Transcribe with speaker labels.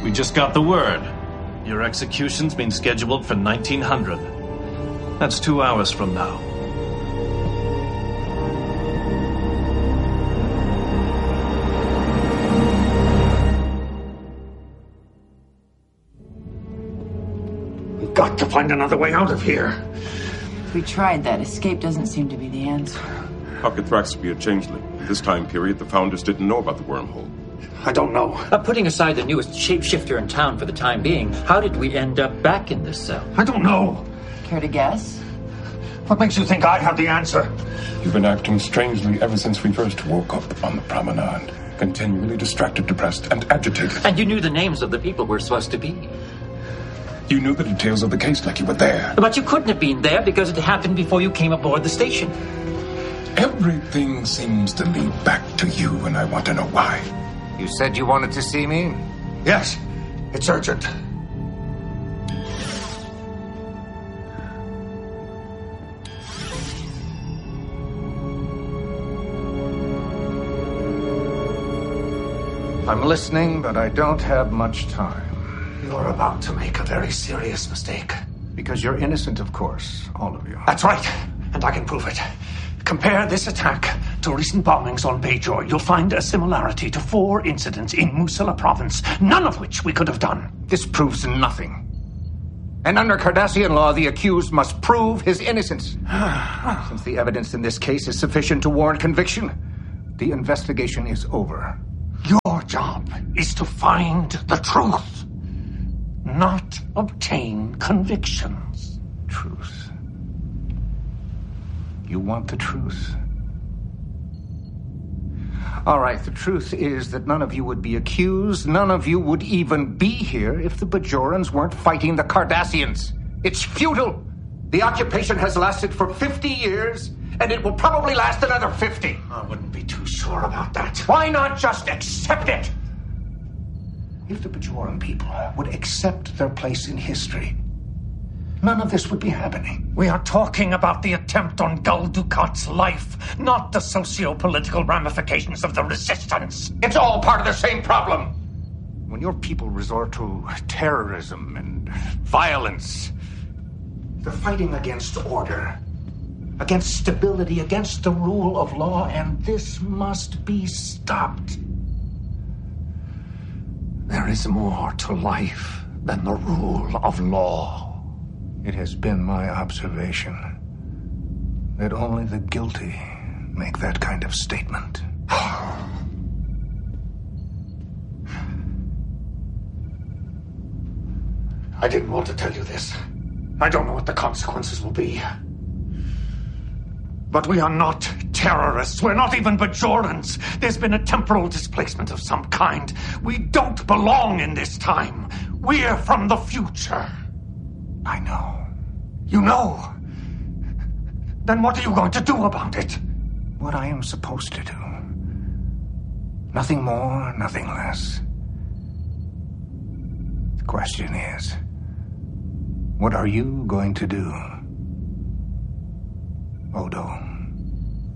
Speaker 1: We just got the word. Your execution's been scheduled for 1900. That's 2 hours from now.
Speaker 2: We've got to find another way out of here.
Speaker 3: We tried that. Escape doesn't seem to be the answer.
Speaker 4: How could Thrax be a changeling? In this time period, the Founders didn't know about the wormhole.
Speaker 2: I don't know.
Speaker 5: Putting aside the newest shapeshifter in town for the time being, how did we end up back in this cell?
Speaker 2: I don't know.
Speaker 3: Care to guess?
Speaker 2: What makes you think I have the answer?
Speaker 6: You've been acting strangely ever since we first woke up on the promenade. Continually distracted, depressed, and agitated.
Speaker 5: And you knew the names of the people we're supposed to be.
Speaker 6: You knew the details of the case like you were there.
Speaker 5: But you couldn't have been there because it happened before you came aboard the station.
Speaker 6: Everything seems to lead back to you, and I want to know why.
Speaker 7: You said you wanted to see me?
Speaker 2: Yes, it's urgent.
Speaker 7: I'm listening, but I don't have much time.
Speaker 2: You're about to make a very serious mistake.
Speaker 7: Because you're innocent, of course, all of you.
Speaker 2: That's right, and I can prove it. Compare this attack to recent bombings on Bajor. You'll find a similarity to 4 incidents in Musilla province, none of which we could have done.
Speaker 7: This proves nothing. And under Cardassian law, the accused must prove his innocence. Since the evidence in this case is sufficient to warrant conviction, the investigation is over.
Speaker 2: Your job is to find the truth, not obtain convictions.
Speaker 7: Truth. You want the truth. All right, the truth is that none of you would be accused, none of you would even be here if the Bajorans weren't fighting the Cardassians. It's futile. The occupation has lasted for 50 years, and it will probably last another 50.
Speaker 2: I wouldn't be too sure about that.
Speaker 7: Why not just accept it? If the Bajoran people would accept their place in history, none of this would be happening.
Speaker 2: We are talking about the attempt on Gul Dukat's life, not the socio-political ramifications of the resistance.
Speaker 7: It's all part of the same problem. When your people resort to terrorism and violence, they're fighting against order, against stability, against the rule of law, and this must be stopped.
Speaker 2: There is more to life than the rule of law.
Speaker 7: It has been my observation that only the guilty make that kind of statement.
Speaker 2: I didn't want to tell you this. I don't know what the consequences will be. But we are not terrorists. We're not even Bajorans. There's been a temporal displacement of some kind. We don't belong in this time. We're from the future.
Speaker 7: I know.
Speaker 2: You know? Then what are you going to do about it?
Speaker 7: What I am supposed to do. Nothing more, nothing less. The question is, what are you going to do, Odo?